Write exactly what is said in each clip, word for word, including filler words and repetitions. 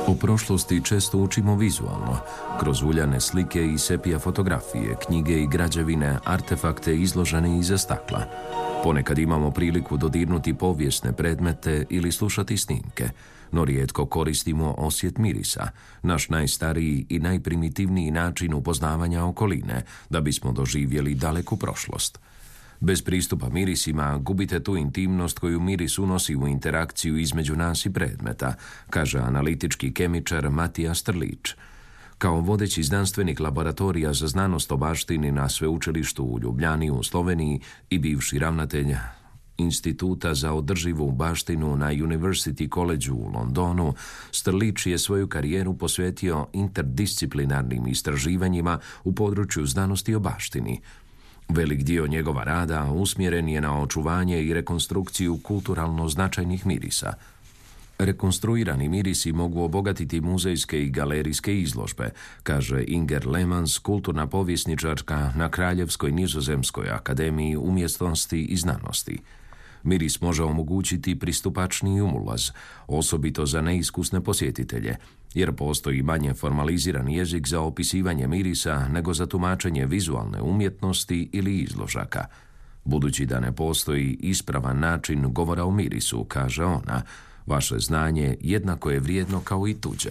O prošlosti često učimo vizualno, kroz uljane slike i sepija fotografije, knjige i građevine, artefakte izložene iza stakla. Ponekad imamo priliku dodirnuti povijesne predmete ili slušati snimke, no rijetko koristimo osjet mirisa, naš najstariji i najprimitivniji način upoznavanja okoline, da bismo doživjeli daleku prošlost. Bez pristupa mirisima gubite tu intimnost koju miris unosi u interakciju između nas i predmeta, kaže analitički kemičar Matija Strlić. Kao vodeći znanstvenik laboratorija za znanost o baštini na sveučilištu u Ljubljani u Sloveniji i bivši ravnatelj Instituta za održivu baštinu na University College u Londonu, Strlić je svoju karijeru posvetio interdisciplinarnim istraživanjima u području znanosti o baštini. Velik dio njegova rada usmjeren je na očuvanje i rekonstrukciju kulturalno značajnih mirisa. Rekonstruirani mirisi mogu obogatiti muzejske i galerijske izložbe, kaže Inger Lemans, kulturna povjesničarka na Kraljevskoj nizozemskoj akademiji umjetnosti i znanosti. Miris može omogućiti pristupačniji ulaz, osobito za neiskusne posjetitelje, jer postoji manje formaliziran jezik za opisivanje mirisa nego za tumačenje vizualne umjetnosti ili izložaka. Budući da ne postoji ispravan način govora o mirisu, kaže ona, vaše znanje jednako je vrijedno kao i tuđe.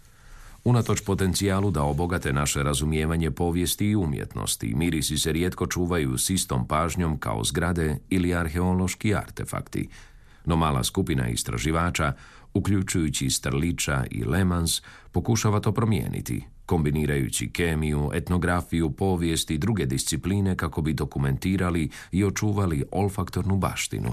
Unatoč potencijalu da obogate naše razumijevanje povijesti i umjetnosti, mirisi se rijetko čuvaju s istom pažnjom kao zgrade ili arheološki artefakti. No mala skupina istraživača, uključujući Strlića i Lemans, pokušava to promijeniti, kombinirajući kemiju, etnografiju, povijest i druge discipline kako bi dokumentirali i očuvali olfaktornu baštinu.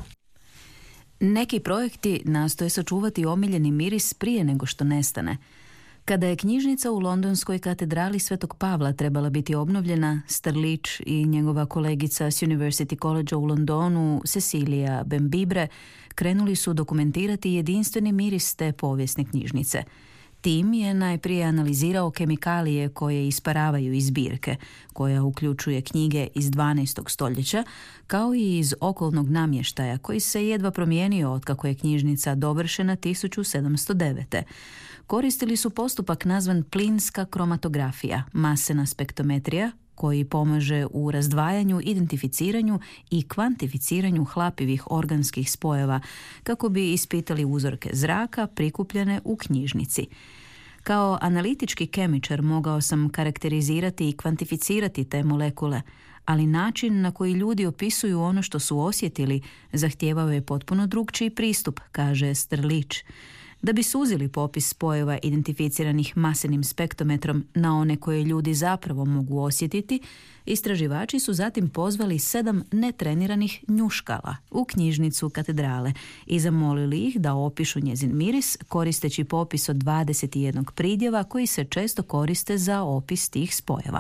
Neki projekti nastoje sačuvati omiljeni miris prije nego što nestane. Kada je knjižnica u londonskoj katedrali Svetog Pavla trebala biti obnovljena, Strlić i njegova kolegica s University College u Londonu, Cecilia Bembibre, krenuli su dokumentirati jedinstveni miris te povijesne knjižnice. Tim je najprije analizirao kemikalije koje isparavaju iz zbirke, koja uključuje knjige iz dvanaestog stoljeća, kao i iz okolnog namještaja koji se jedva promijenio otkako je knjižnica dovršena tisuću sedamsto devete. Koristili su postupak nazvan plinska kromatografija, masena spektrometrija, koji pomaže u razdvajanju, identificiranju i kvantificiranju hlapivih organskih spojeva kako bi ispitali uzorke zraka prikupljene u knjižnici. Kao analitički kemičar mogao sam karakterizirati i kvantificirati te molekule, ali način na koji ljudi opisuju ono što su osjetili zahtijevao je potpuno drukčiji pristup, kaže Strlić. Da bi suzili popis spojeva identificiranih masenim spektrometrom na one koje ljudi zapravo mogu osjetiti, istraživači su zatim pozvali sedam netreniranih njuškala u knjižnicu katedrale i zamolili ih da opišu njezin miris koristeći popis od dvadeset jedan pridjeva koji se često koriste za opis tih spojeva.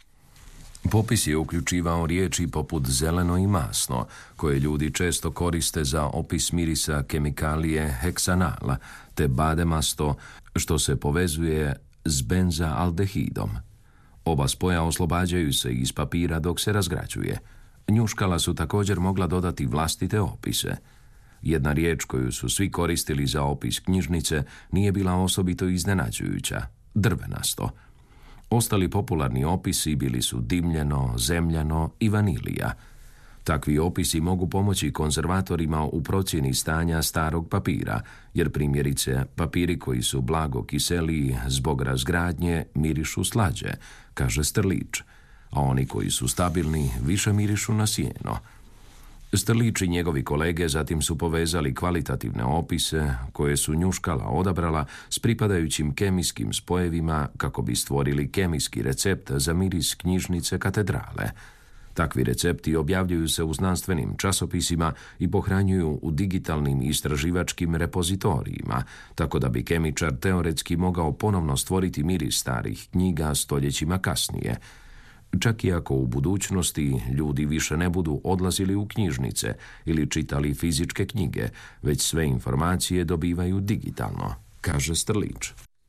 Popis je uključivao riječi poput zeleno i masno, koje ljudi često koriste za opis mirisa kemikalije heksanala, te bademasto, što se povezuje s benzaaldehidom. Oba spoja oslobađaju se iz papira dok se razgrađuje. Njuškala su također mogla dodati vlastite opise. Jedna riječ koju su svi koristili za opis knjižnice nije bila osobito iznenađujuća, drvenasto. Ostali popularni opisi bili su dimljeno, zemljano i vanilija. Takvi opisi mogu pomoći konzervatorima u procjeni stanja starog papira, jer primjerice papiri koji su blago kiseliji zbog razgradnje mirišu slađe, kaže Strlić, a oni koji su stabilni više mirišu na sjeno. Strlić i njegovi kolege zatim su povezali kvalitativne opise koje su njuškala odabrala s pripadajućim kemijskim spojevima kako bi stvorili kemijski recept za miris knjižnice katedrale. Takvi recepti objavljuju se u znanstvenim časopisima i pohranjuju u digitalnim istraživačkim repozitorijima, tako da bi kemičar teoretski mogao ponovno stvoriti miris starih knjiga stoljećima kasnije. Čak i ako u budućnosti ljudi više ne budu odlazili u knjižnice ili čitali fizičke knjige, već sve informacije dobivaju digitalno, kaže Strlić.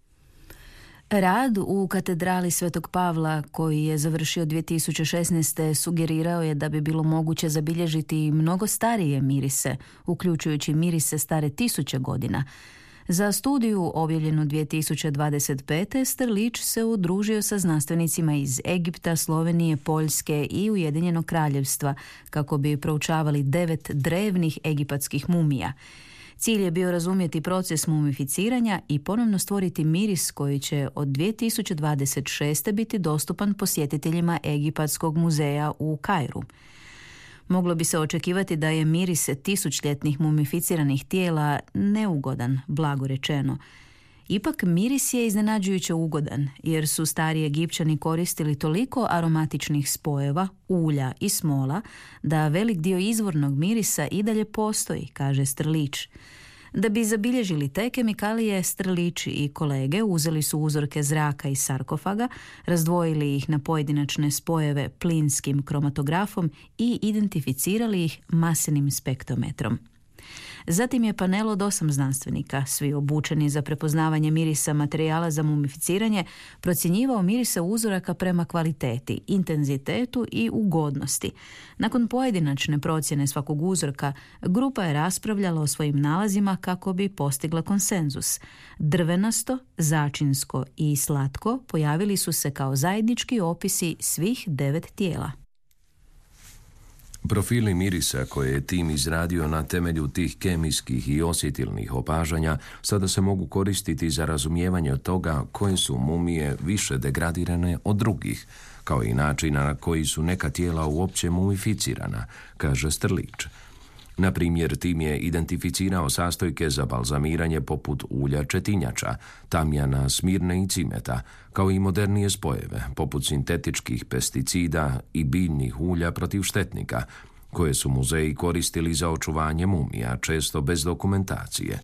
Rad u katedrali Svetog Pavla, koji je završio dvije tisuće šesnaeste. sugerirao je da bi bilo moguće zabilježiti mnogo starije mirise, uključujući mirise stare tisuće godina. Za studiju objavljenu dvije tisuće dvadeset pete. Strlić se udružio sa znanstvenicima iz Egipta, Slovenije, Poljske i Ujedinjenog kraljevstva kako bi proučavali devet drevnih egipatskih mumija. Cilj je bio razumjeti proces mumificiranja i ponovno stvoriti miris koji će od dvije tisuće dvadeset šeste. biti dostupan posjetiteljima Egipatskog muzeja u Kairu. Moglo bi se očekivati da je miris tisućljetnih mumificiranih tijela neugodan, blago rečeno. Ipak miris je iznenađujuće ugodan, jer su stari Egipćani koristili toliko aromatičnih spojeva, ulja i smola, da velik dio izvornog mirisa i dalje postoji, kaže Strlić. Da bi zabilježili te kemikalije, Strlić i kolege uzeli su uzorke zraka iz sarkofaga, razdvojili ih na pojedinačne spojeve plinskim kromatografom i identificirali ih masenim spektrometrom. Zatim je panel od osam znanstvenika, svi obučeni za prepoznavanje mirisa materijala za mumificiranje, procjenjivao mirise uzoraka prema kvaliteti, intenzitetu i ugodnosti. Nakon pojedinačne procjene svakog uzorka, grupa je raspravljala o svojim nalazima kako bi postigla konsenzus. Drvenasto, začinsko i slatko pojavili su se kao zajednički opisi svih devet tijela. Profili mirisa koje je tim izradio na temelju tih kemijskih i osjetilnih opažanja sada se mogu koristiti za razumijevanje toga koje su mumije više degradirane od drugih, kao i načina na koji su neka tijela uopće mumificirana, kaže Strlić. Na primjer, tim je identificirao sastojke za balzamiranje poput ulja četinjača, tamjana, smirne i cimeta, kao i modernije spojeve, poput sintetičkih pesticida i biljnih ulja protiv štetnika, koje su muzeji koristili za očuvanje mumija, često bez dokumentacije.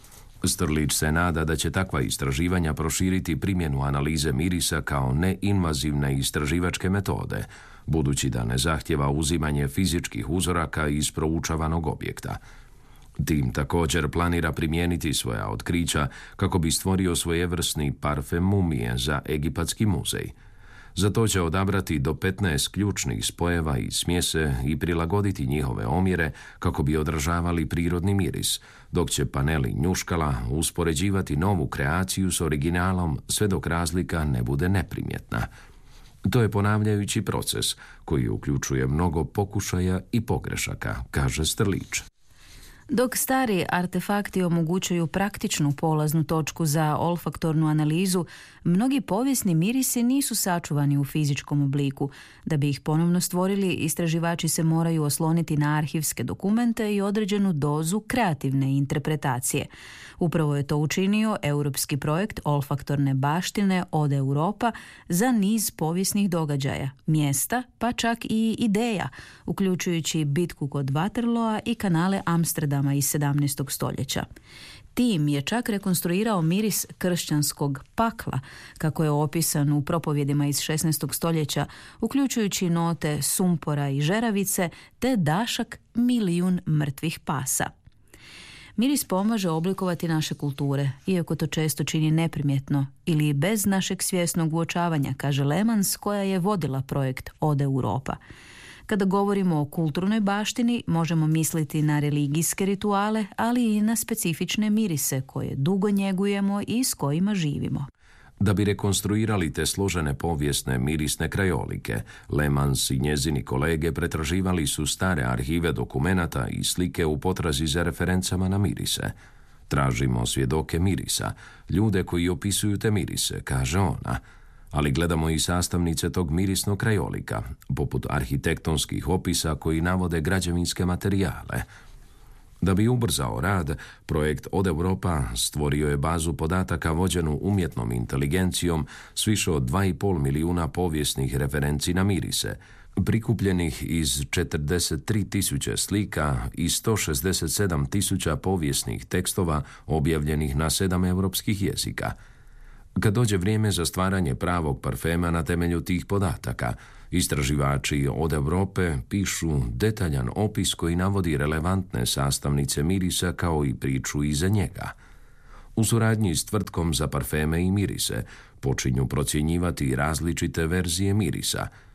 Strlić se nada da će takva istraživanja proširiti primjenu analize mirisa kao neinvazivne istraživačke metode, budući da ne zahtjeva uzimanje fizičkih uzoraka iz proučavanog objekta. Tim također planira primijeniti svoja otkrića kako bi stvorio svojevrsni parfem mumije za Egipatski muzej. Za to će odabrati do petnaest ključnih spojeva i smjese i prilagoditi njihove omjere kako bi odražavali prirodni miris, dok će paneli njuškala uspoređivati novu kreaciju s originalom sve dok razlika ne bude neprimjetna. To je ponavljajući proces koji uključuje mnogo pokušaja i pogrešaka, kaže Strlić. Dok stari artefakti omogućuju praktičnu polaznu točku za olfaktornu analizu, mnogi povijesni mirisi nisu sačuvani u fizičkom obliku. Da bi ih ponovno stvorili, istraživači se moraju osloniti na arhivske dokumente i određenu dozu kreativne interpretacije. Upravo je to učinio europski projekt olfaktorne baštine od Europa za niz povijesnih događaja, mjesta, pa čak i ideja, uključujući bitku kod Waterloa i kanale Amsterdama iz sedamnaestog stoljeća. Tim je čak rekonstruirao miris kršćanskog pakla, kako je opisan u propovjedima iz šesnaestog stoljeća, uključujući note sumpora i žeravice, te dašak milijun mrtvih pasa. Miris pomaže oblikovati naše kulture, iako to često čini neprimjetno ili bez našeg svjesnog uočavanja, kaže Lemans, koja je vodila projekt Od Europa. Kada govorimo o kulturnoj baštini, možemo misliti na religijske rituale, ali i na specifične mirise koje dugo njegujemo i s kojima živimo. Da bi rekonstruirali te složene povijesne mirisne krajolike, Lemans i njezini kolege pretraživali su stare arhive dokumenata i slike u potrazi za referencama na mirise. Tražimo svjedoke mirisa, ljude koji opisuju te mirise, kaže ona, ali gledamo i sastavnice tog mirisnog krajolika, poput arhitektonskih opisa koji navode građevinske materijale. Da bi ubrzao rad, projekt Od Europa stvorio je bazu podataka vođenu umjetnom inteligencijom s više od dva i pol milijuna povijesnih referenci na mirise, prikupljenih iz četrdeset tri tisuće slika i sto šezdeset sedam tisuća povijesnih tekstova objavljenih na sedam europskih jezika. Kad dođe vrijeme za stvaranje pravog parfema na temelju tih podataka, istraživači Od Europe pišu detaljan opis koji navodi relevantne sastavnice mirisa kao i priču iza njega. U suradnji s tvrtkom za parfeme i mirise počinju procjenjivati različite verzije mirisa,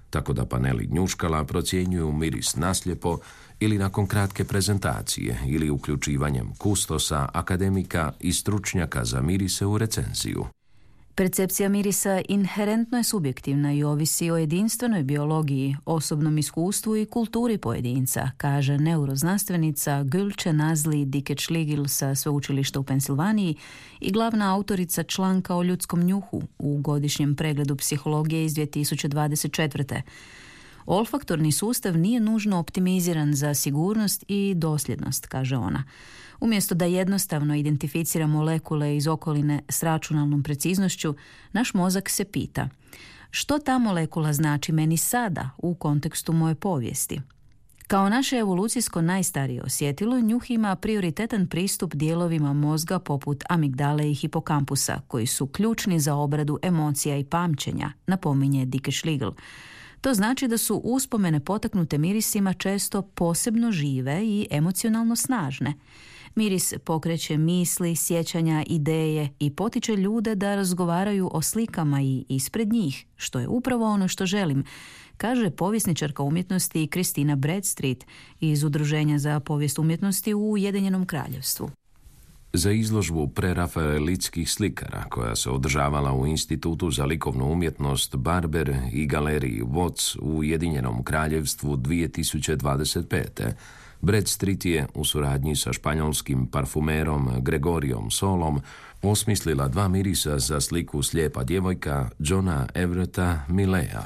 tako da paneli njuškala procjenjuju miris naslijepo ili nakon kratke prezentacije ili uključivanjem kustosa, akademika i stručnjaka za mirise u recenziju. Percepcija mirisa inherentno je subjektivna i ovisi o jedinstvenoj biologiji, osobnom iskustvu i kulturi pojedinca, kaže neuroznanstvenica Gülce Nazli Dikeç-Ligl sa sveučilišta u Pensilvaniji i glavna autorica članka o ljudskom njuhu u godišnjem pregledu psihologije iz dvije tisuće dvadeset četvrte. Olfaktorni sustav nije nužno optimiziran za sigurnost i dosljednost, kaže ona. Umjesto da jednostavno identificira molekule iz okoline s računalnom preciznošću, naš mozak se pita: što ta molekula znači meni sada u kontekstu moje povijesti? Kao naše evolucijsko najstarije osjetilo, njuh ima prioritetan pristup dijelovima mozga poput amigdale i hipokampusa, koji su ključni za obradu emocija i pamćenja, napominje Dikeç-Ligl. To znači da su uspomene potaknute mirisima često posebno žive i emocionalno snažne. Miris pokreće misli, sjećanja, ideje i potiče ljude da razgovaraju o slikama i ispred njih, što je upravo ono što želim, kaže povjesničarka umjetnosti Kristina Bradstreet iz Udruženja za povijest umjetnosti u Ujedinjenom Kraljevstvu. Za izložbu prerafaelitskih slikara, koja se održavala u Institutu za likovnu umjetnost Barber i galeriji Watts u Ujedinjenom Kraljevstvu dvije tisuće dvadeset pete. Bradstreet je u suradnji sa španjolskim parfumerom Gregorijom Solom osmislila dva mirisa za sliku Slijepa djevojka Johna Everetta Millea.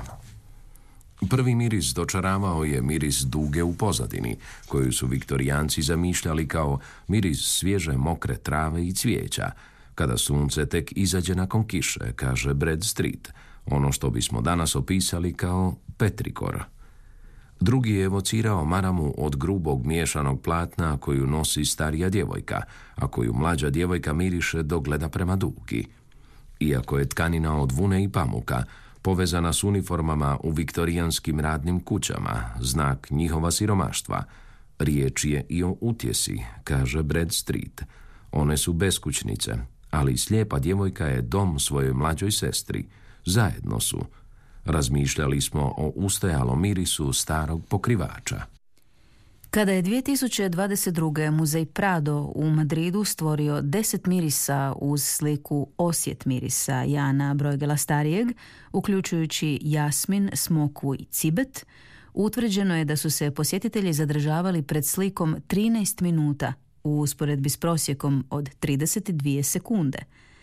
Prvi miris dočaravao je miris duge u pozadini, koju su viktorijanci zamišljali kao miris svježe mokre trave i cvijeća, kada sunce tek izađe nakon kiše, kaže Bradstreet, ono što bismo danas opisali kao petrikor. Drugi je evocirao maramu od grubog miješanog platna koju nosi starija djevojka, a koju mlađa djevojka miriše dok gleda prema dugi. Iako je tkanina od vune i pamuka, povezana s uniformama u viktorijanskim radnim kućama, znak njihova siromaštva, riječ je i o utjesi, kaže Bradstreet. One su beskućnice, ali slijepa djevojka je dom svojoj mlađoj sestri. Zajedno su. Razmišljali smo o ustajalom mirisu starog pokrivača. Kada je dvije tisuće dvadeset druge. Muzej Prado u Madridu stvorio deset mirisa uz sliku Osjet mirisa Jana Bruegela starijeg, uključujući jasmin, smoku i cibet, utvrđeno je da su se posjetitelji zadržavali pred slikom trinaest minuta u usporedbi s prosjekom od trideset dvije sekunde.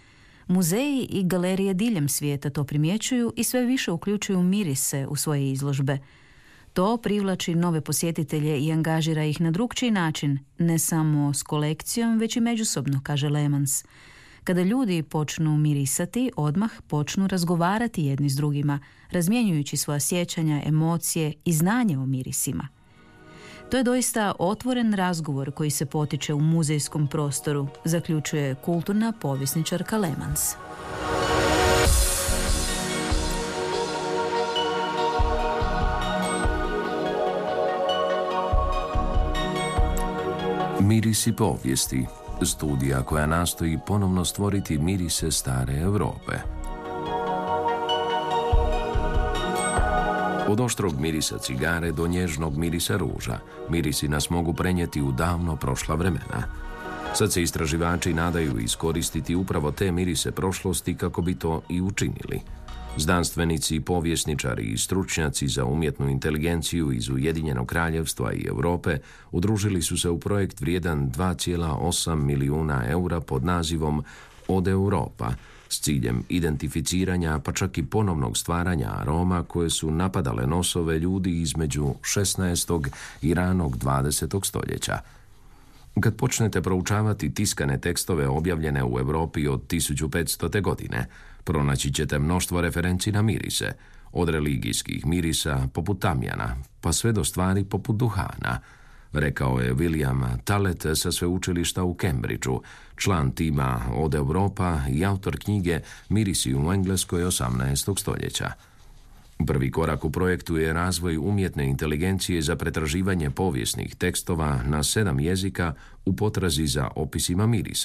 Muzeji i galerije diljem svijeta to primjećuju i sve više uključuju mirise u svoje izložbe. To privlači nove posjetitelje i angažira ih na drukčiji način, ne samo s kolekcijom, već i međusobno, kaže Lemans. Kada ljudi počnu mirisati, odmah počnu razgovarati jedni s drugima, razmjenjujući svoja sjećanja, emocije i znanje o mirisima. To je doista otvoren razgovor koji se potiče u muzejskom prostoru, zaključuje kulturna povjesničarka Lemans. Mirisi povijesti, studija koja nastoji ponovno stvoriti mirise stare Europe. Od oštrog mirisa cigare do nježnog mirisa ruža, mirisi nas mogu prenijeti u davno prošla vremena. Sad se istraživači nadaju iskoristiti upravo te mirise prošlosti kako bi to i učinili. Znanstvenici, povjesničari i stručnjaci za umjetnu inteligenciju iz Ujedinjenog Kraljevstva i Europe udružili su se u projekt vrijedan dva zarez osam milijuna eura pod nazivom Od Europa, s ciljem identificiranja pa čak i ponovnog stvaranja aroma koje su napadale nosove ljudi između šesnaestog i ranog dvadesetog stoljeća. Kad počnete proučavati tiskane tekstove objavljene u Europi od tisuću petstote. godine, pronaći ćete mnoštvo referenci na mirise, od religijskih mirisa poput tamjana, pa sve do stvari poput duhana, rekao je William Tallet sa sveučilišta u Cambridgeu, član tima Od Europa i autor knjige Mirisi u Engleskoj osamnaestog stoljeća. Prvi korak u projektu je razvoj umjetne inteligencije za pretraživanje povijesnih tekstova na sedam jezika u potrazi za opisima mirisa,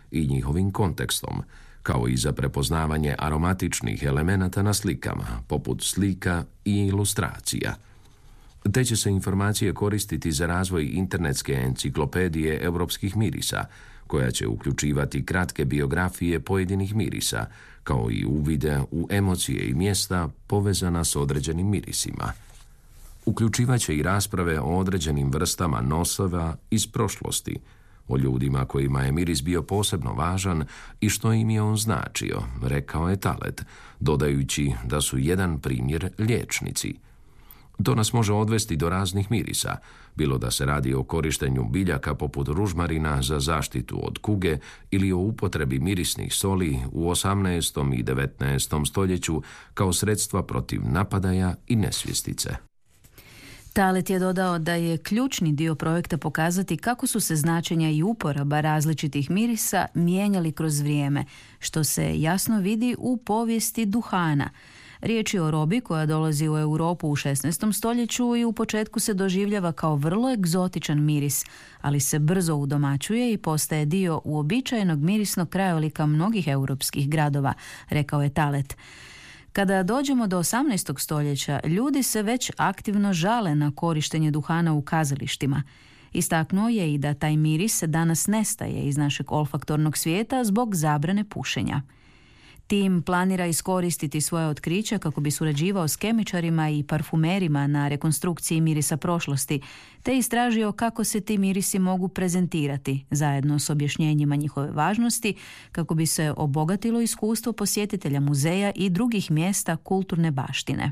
i njihovim kontekstom, kao i za prepoznavanje aromatičnih elemenata na slikama, poput slika i ilustracija. Te će se informacije koristiti za razvoj internetske enciklopedije europskih mirisa, koja će uključivati kratke biografije pojedinih mirisa, kao i uvide u emocije i mjesta povezana s određenim mirisima. Uključivaće i rasprave o određenim vrstama nosova iz prošlosti, o ljudima kojima je miris bio posebno važan i što im je on značio, rekao je Talet, dodajući da su jedan primjer liječnici. To nas može odvesti do raznih mirisa, bilo da se radi o korištenju biljaka poput ružmarina za zaštitu od kuge ili o upotrebi mirisnih soli u osamnaestom i devetnaestom stoljeću kao sredstva protiv napadaja i nesvjestice. Talet je dodao da je ključni dio projekta pokazati kako su se značenja i uporaba različitih mirisa mijenjali kroz vrijeme, što se jasno vidi u povijesti duhana. Riječ je o robi koja dolazi u Europu u šesnaestom stoljeću i u početku se doživljava kao vrlo egzotičan miris, ali se brzo udomaćuje i postaje dio uobičajenog mirisnog krajolika mnogih europskih gradova, rekao je Talet. Kada dođemo do osamnaestog stoljeća, ljudi se već aktivno žale na korištenje duhana u kazalištima. Istaknuo je i da taj miris danas nestaje iz našeg olfaktornog svijeta zbog zabrane pušenja. Tim planira iskoristiti svoje otkrića kako bi surađivao s kemičarima i parfumerima na rekonstrukciji mirisa prošlosti, te istražio kako se ti mirisi mogu prezentirati, zajedno s objašnjenjima njihove važnosti, kako bi se obogatilo iskustvo posjetitelja muzeja i drugih mjesta kulturne baštine.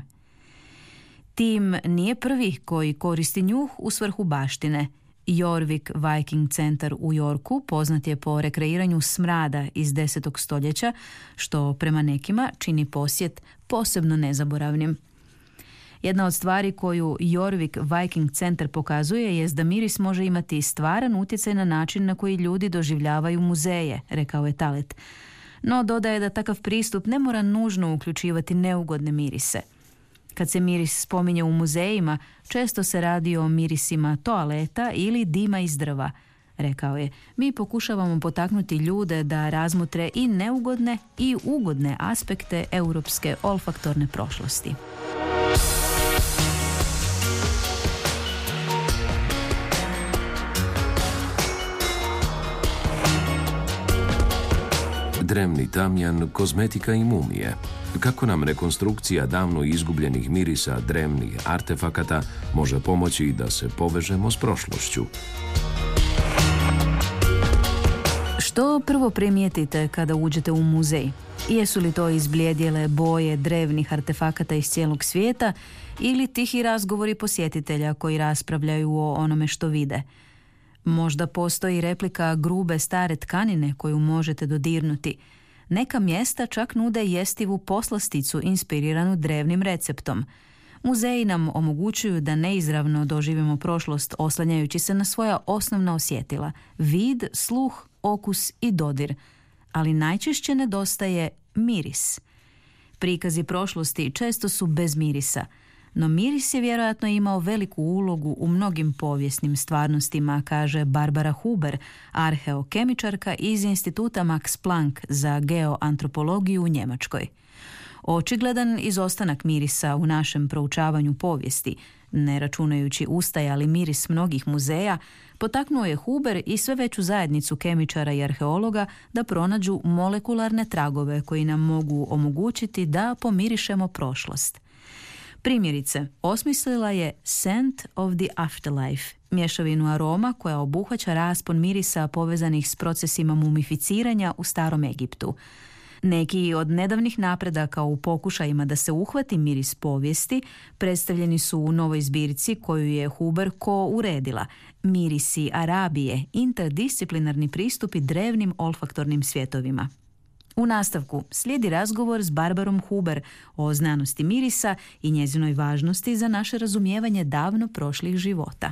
Tim nije prvi koji koristi njuh u svrhu baštine. Jorvik Viking Centar u Yorku poznat je po rekreiranju smrada iz desetog stoljeća, što prema nekima čini posjet posebno nezaboravnim. Jedna od stvari koju Jorvik Viking Centar pokazuje je da miris može imati stvaran utjecaj na način na koji ljudi doživljavaju muzeje, rekao je Talet. No dodaje da takav pristup ne mora nužno uključivati neugodne mirise. Kad se miris spominje u muzejima, često se radi o mirisima toaleta ili dima iz drva. Rekao je, mi pokušavamo potaknuti ljude da razmotre i neugodne i ugodne aspekte europske olfaktorne prošlosti. Drevni tamjan, kozmetika i mumije. Kako nam rekonstrukcija davno izgubljenih mirisa drevnih artefakata može pomoći da se povežemo s prošlošću? Što prvo primijetite kada uđete u muzej? Jesu li to izblijedjele boje drevnih artefakata iz cijelog svijeta ili tihi razgovori posjetitelja koji raspravljaju o onome što vide? Možda postoji replika grube stare tkanine koju možete dodirnuti. Neka mjesta čak nude jestivu poslasticu inspiriranu drevnim receptom. Muzeji nam omogućuju da neizravno doživimo prošlost oslanjajući se na svoja osnovna osjetila, vid, sluh, okus i dodir. Ali najčešće nedostaje miris. Prikazi prošlosti često su bez mirisa, no miris je vjerojatno imao veliku ulogu u mnogim povijesnim stvarnostima, kaže Barbara Huber, arheokemičarka iz Instituta Max Planck za geoantropologiju u Njemačkoj. Očigledan izostanak mirisa u našem proučavanju povijesti, ne računajući ustajali miris mnogih muzeja, potaknuo je Huber i sve veću zajednicu kemičara i arheologa da pronađu molekularne tragove koji nam mogu omogućiti da pomirišemo prošlost. Primjerice, osmislila je Scent of the Afterlife, mješavinu aroma koja obuhvaća raspon mirisa povezanih s procesima mumificiranja u Starom Egiptu. Neki od nedavnih napredaka u pokušajima da se uhvati miris povijesti predstavljeni su u novoj zbirci koju je Huber ko-uredila, Mirisi Arabije, interdisciplinarni pristupi drevnim olfaktornim svjetovima. U nastavku slijedi razgovor s Barbarom Huber o znanosti mirisa i njezinoj važnosti za naše razumijevanje davno prošlih života.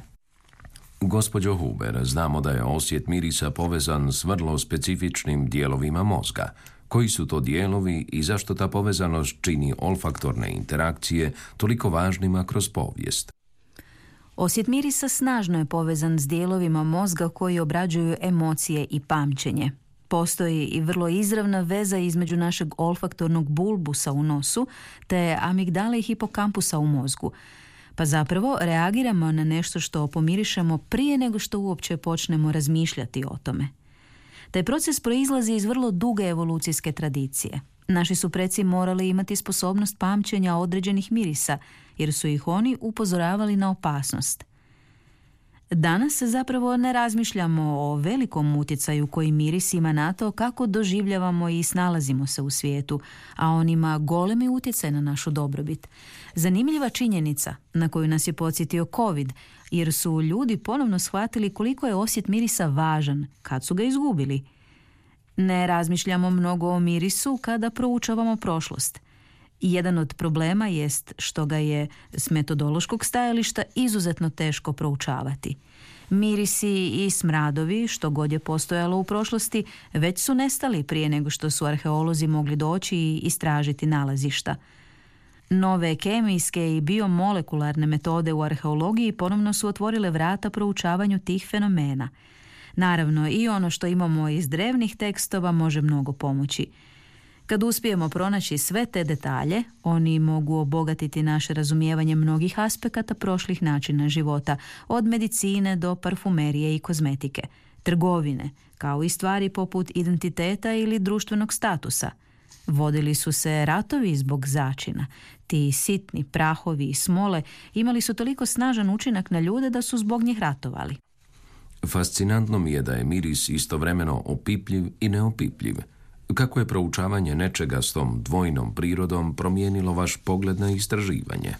Gospođo Huber, znamo da je osjet mirisa povezan s vrlo specifičnim dijelovima mozga. Koji su to dijelovi i zašto ta povezanost čini olfaktorne interakcije toliko važnima kroz povijest? Osjet mirisa snažno je povezan s dijelovima mozga koji obrađuju emocije i pamćenje. Postoji i vrlo izravna veza između našeg olfaktornog bulbusa u nosu te amigdale i hipokampusa u mozgu. Pa zapravo reagiramo na nešto što pomirišemo prije nego što uopće počnemo razmišljati o tome. Taj proces proizlazi iz vrlo duge evolucijske tradicije. Naši su preci morali imati sposobnost pamćenja određenih mirisa, jer su ih oni upozoravali na opasnost. Danas zapravo ne razmišljamo o velikom utjecaju koji miris ima na to kako doživljavamo i snalazimo se u svijetu, a on ima golemi utjecaj na našu dobrobit. Zanimljiva činjenica na koju nas je podsjetio COVID, jer su ljudi ponovno shvatili koliko je osjet mirisa važan kad su ga izgubili. Ne razmišljamo mnogo o mirisu kada proučavamo prošlost. Jedan od problema jest što ga je s metodološkog stajališta izuzetno teško proučavati. Mirisi i smradovi, što god je postojalo u prošlosti, već su nestali prije nego što su arheolozi mogli doći i istražiti nalazišta. Nove kemijske i biomolekularne metode u arheologiji ponovno su otvorile vrata proučavanju tih fenomena. Naravno, i ono što imamo iz drevnih tekstova može mnogo pomoći. Kad uspijemo pronaći sve te detalje, oni mogu obogatiti naše razumijevanje mnogih aspekata prošlih načina života, od medicine do parfumerije i kozmetike, trgovine, kao i stvari poput identiteta ili društvenog statusa. Vodili su se ratovi zbog začina. Ti sitni prahovi i smole imali su toliko snažan učinak na ljude da su zbog njih ratovali. Fascinantno mi je da je miris istovremeno opipljiv i neopipljiv. Kako je proučavanje nečega s tom dvojnom prirodom promijenilo vaš pogled na istraživanje?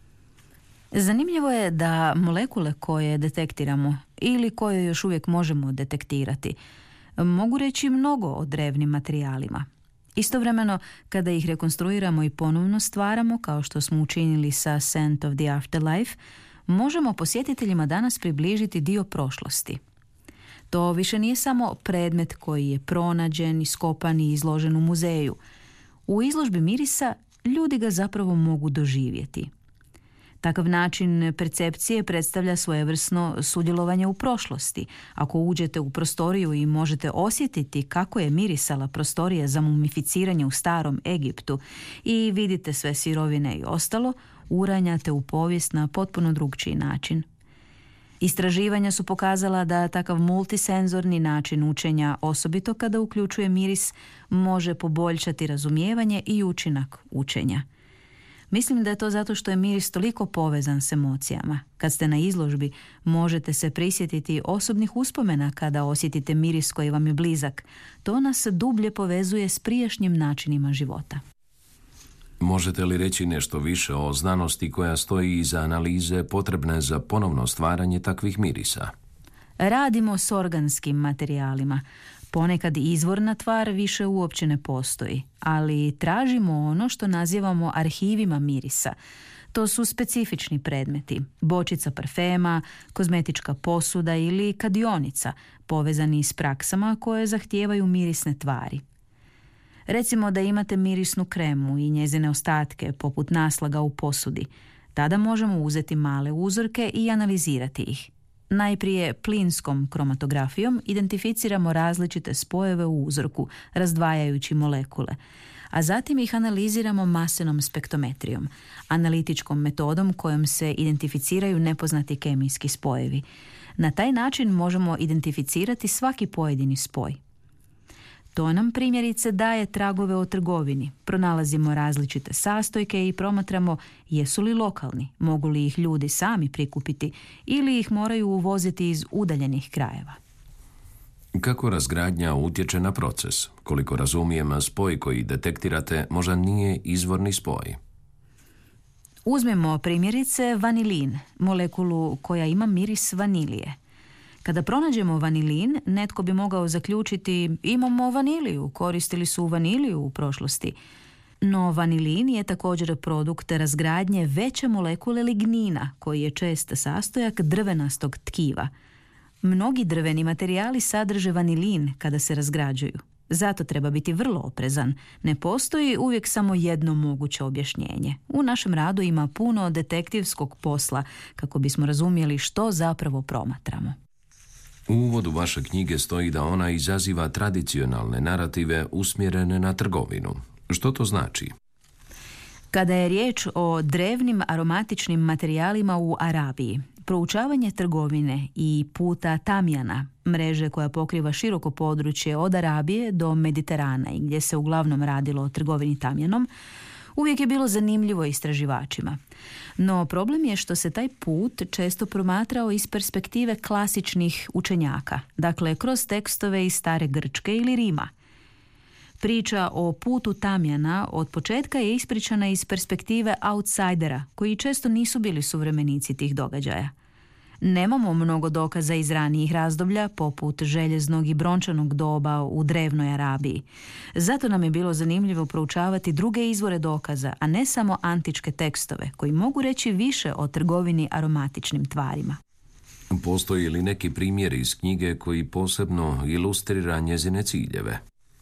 Zanimljivo je da molekule koje detektiramo ili koje još uvijek možemo detektirati mogu reći mnogo o drevnim materijalima. Istovremeno, kada ih rekonstruiramo i ponovno stvaramo, kao što smo učinili sa Scent of the Afterlife, možemo posjetiteljima danas približiti dio prošlosti. To više nije samo predmet koji je pronađen, iskopan i izložen u muzeju. U izložbi mirisa ljudi ga zapravo mogu doživjeti. Takav način percepcije predstavlja svojevrsno sudjelovanje u prošlosti. Ako uđete u prostoriju i možete osjetiti kako je mirisala prostorija za mumificiranje u starom Egiptu i vidite sve sirovine i ostalo, uranjate u povijest na potpuno drugčiji način. Istraživanja su pokazala da takav multisenzorni način učenja, osobito kada uključuje miris, može poboljšati razumijevanje i učinak učenja. Mislim da je to zato što je miris toliko povezan s emocijama. Kad ste na izložbi, možete se prisjetiti osobnih uspomena kada osjetite miris koji vam je blizak. To nas dublje povezuje s prijašnjim načinima života. Možete li reći nešto više o znanosti koja stoji iza analize potrebne za ponovno stvaranje takvih mirisa? Radimo s organskim materijalima. Ponekad izvorna tvar više uopće ne postoji, ali tražimo ono što nazivamo arhivima mirisa. To su specifični predmeti, bočica parfema, kozmetička posuda ili kadionica, povezani s praksama koje zahtijevaju mirisne tvari. Recimo da imate mirisnu kremu i njezine ostatke, poput naslaga u posudi. Tada možemo uzeti male uzorke i analizirati ih. Najprije plinskom kromatografijom identificiramo različite spojeve u uzorku, razdvajajući molekule, a zatim ih analiziramo masenom spektrometrijom, analitičkom metodom kojom se identificiraju nepoznati kemijski spojevi. Na taj način možemo identificirati svaki pojedini spoj. To nam primjerice daje tragove o trgovini. Pronalazimo različite sastojke i promatramo jesu li lokalni, mogu li ih ljudi sami prikupiti ili ih moraju uvoziti iz udaljenih krajeva. Kako razgradnja utječe na proces? Koliko razumijem, spoj koji detektirate možda nije izvorni spoj. Uzmemo primjerice vanilin, molekulu koja ima miris vanilije. Kada pronađemo vanilin, netko bi mogao zaključiti imamo vaniliju, koristili su vaniliju u prošlosti. No vanilin je također produkt razgradnje veće molekule lignina, koji je čest sastojak drvenastog tkiva. Mnogi drveni materijali sadrže vanilin kada se razgrađuju. Zato treba biti vrlo oprezan. Ne postoji uvijek samo jedno moguće objašnjenje. U našem radu ima puno detektivskog posla kako bismo razumjeli što zapravo promatramo. U uvodu vaše knjige stoji da ona izaziva tradicionalne narative usmjerene na trgovinu. Što to znači? Kada je riječ o drevnim aromatičnim materijalima u Arabiji, proučavanje trgovine i puta tamjana, mreže koja pokriva široko područje od Arabije do Mediterana i gdje se uglavnom radilo o trgovini tamjanom, uvijek je bilo zanimljivo istraživačima. No problem je što se taj put često promatrao iz perspektive klasičnih učenjaka, dakle kroz tekstove iz stare Grčke ili Rima. Priča o putu tamjana od početka je ispričana iz perspektive outsidera, koji često nisu bili suvremenici tih događaja. Nemamo mnogo dokaza iz ranijih razdoblja, poput željeznog i brončanog doba u drevnoj Arabiji. Zato nam je bilo zanimljivo proučavati druge izvore dokaza, a ne samo antičke tekstove, koji mogu reći više o trgovini aromatičnim tvarima. Postoji li neki primjer iz knjige koji posebno ilustrira njezine ciljeve?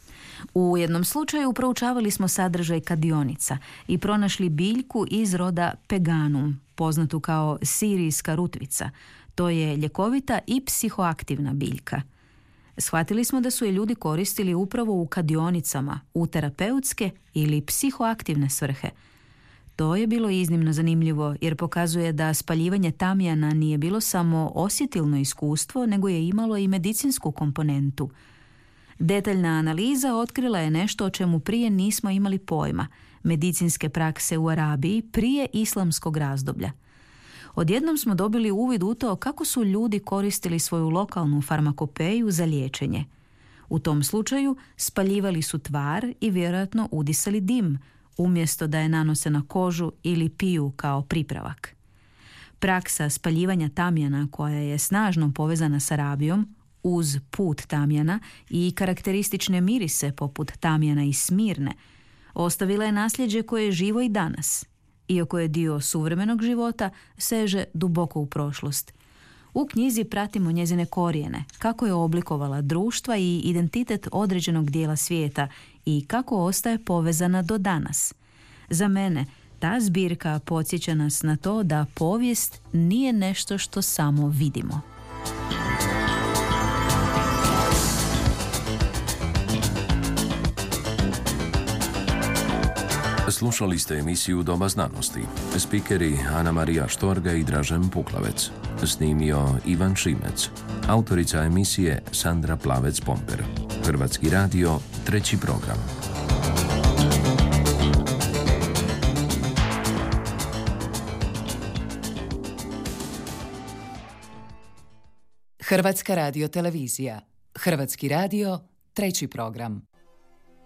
U jednom slučaju proučavali smo sadržaj kadionica i pronašli biljku iz roda Peganum, poznatu kao sirijska rutvica. To je ljekovita i psihoaktivna biljka. Shvatili smo da su je ljudi koristili upravo u kadionicama, u terapeutske ili psihoaktivne svrhe. To je bilo iznimno zanimljivo jer pokazuje da spaljivanje tamjana nije bilo samo osjetilno iskustvo, nego je imalo i medicinsku komponentu. Detaljna analiza otkrila je nešto o čemu prije nismo imali pojma, medicinske prakse u Arabiji prije islamskog razdoblja. Odjednom smo dobili uvid u to kako su ljudi koristili svoju lokalnu farmakopeju za liječenje. U tom slučaju spaljivali su tvar i vjerojatno udisali dim, umjesto da je nanose na kožu ili piju kao pripravak. Praksa spaljivanja tamjana, koja je snažno povezana s Arabijom, uz put tamjana i karakteristične mirise poput tamjana i smirne, ostavila je nasljeđe koje je živo i danas. Iako je dio suvremenog života, seže duboko u prošlost. U knjizi pratimo njezine korijene, kako je oblikovala društva i identitet određenog dijela svijeta i kako ostaje povezana do danas. Za mene, ta zbirka podsjeća nas na to da povijest nije nešto što samo vidimo. Slušali ste emisiju Doba znanosti. Spikeri Ana Marija Štorga i Dražen Puklavec. Snimio Ivan Šimec. Autorica emisije Sandra Plavec-Pomper. Hrvatski radio, treći program. Hrvatska radiotelevizija. Hrvatski radio, treći program.